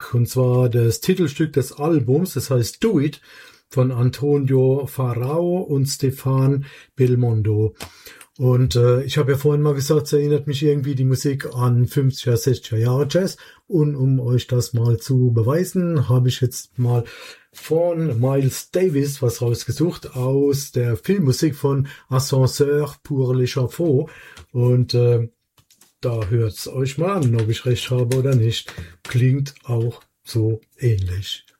Stück, und zwar das Titelstück des Albums, das heißt Do It, von Antonio Farao und Stefan Belmondo. Und ich habe ja vorhin mal gesagt, es erinnert mich irgendwie die Musik an 50er, 60er Jahre Jazz. Und um euch das mal zu beweisen, habe ich jetzt mal von Miles Davis was rausgesucht aus der Filmmusik von Ascenseur pour l'échafaud. Und da hört's euch mal an, ob ich recht habe oder nicht. Klingt auch so ähnlich.